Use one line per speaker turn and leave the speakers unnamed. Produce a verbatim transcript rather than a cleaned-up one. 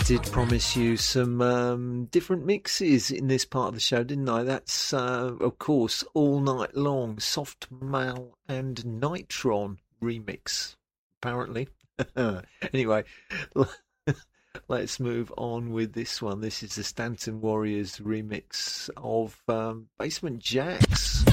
did promise you some um, different mixes in this part of the show, didn't I? That's, uh, of course, All Night Long, Soft Mal and Nitron remix, apparently. Anyway, let's move on with this one. This is the Stanton Warriors remix of um, Basement Jaxx.